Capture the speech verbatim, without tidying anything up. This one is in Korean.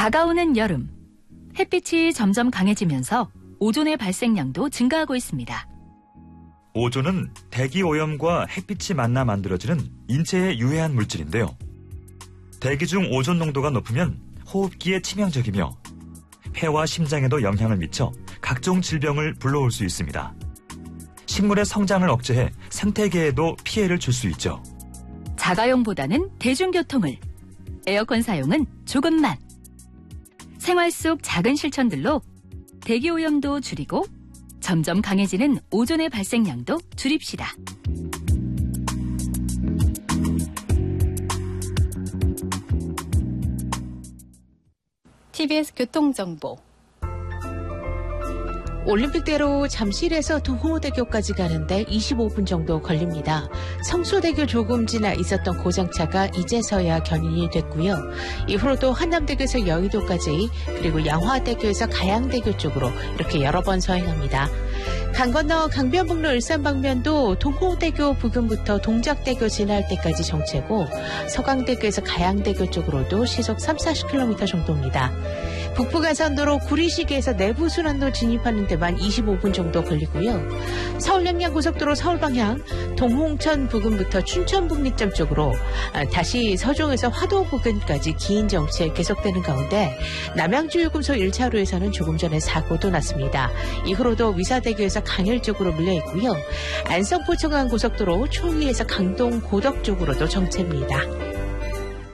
다가오는 여름, 햇빛이 점점 강해지면서 오존의 발생량도 증가하고 있습니다. 오존은 대기 오염과 햇빛이 만나 만들어지는 인체에 유해한 물질인데요. 대기 중 오존 농도가 높으면 호흡기에 치명적이며 폐와 심장에도 영향을 미쳐 각종 질병을 불러올 수 있습니다. 식물의 성장을 억제해 생태계에도 피해를 줄 수 있죠. 자가용보다는 대중교통을, 에어컨 사용은 조금만. 생활 속 작은 실천들로 대기오염도 줄이고 점점 강해지는 오존의 발생량도 줄입시다. 티비에스 교통정보. 올림픽대로 잠실에서 동호대교까지 가는데 이십오 분 정도 걸립니다. 성수대교 조금 지나 있었던 고장차가 이제서야 견인이 됐고요. 이후로도 한남대교에서 여의도까지, 그리고 양화대교에서 가양대교 쪽으로 이렇게 여러 번 서행합니다. 강 건너 강변북로 일산 방면도 동호대교 부근부터 동작대교 지날 때까지 정체고, 서강대교에서 가양대교 쪽으로도 시속 삼, 사십 킬로미터 정도입니다. 북부간선도로 구리시계에서 내부순환로 진입하는 데만 이십오 분 정도 걸리고요. 서울 양양고속도로 서울 방향 동홍천 부근부터 춘천북리점 쪽으로 다시 서종에서 화도 부근까지 긴 정체 계속되는 가운데, 남양주요금소 일 차로에서는 조금 전에 사고도 났습니다. 이후로도 위사대교에서 강일 쪽으로 밀려 있고요. 안성포청안고속도로 초위에서 강동 고덕 쪽으로도 정체입니다.